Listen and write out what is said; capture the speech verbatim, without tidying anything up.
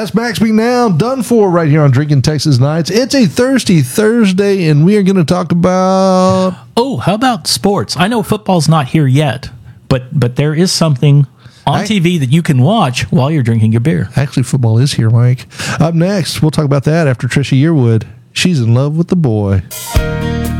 Ask Max Me Now, done for right here on Drinking Texas Nights. It's a Thirsty Thursday, and we are going to talk about... Oh, how about sports? I know football's not here yet, but but there is something on I, T V that you can watch while you're drinking your beer. Actually, football is here, Mike. Up next, we'll talk about that after Trisha Yearwood. She's in love with the boy.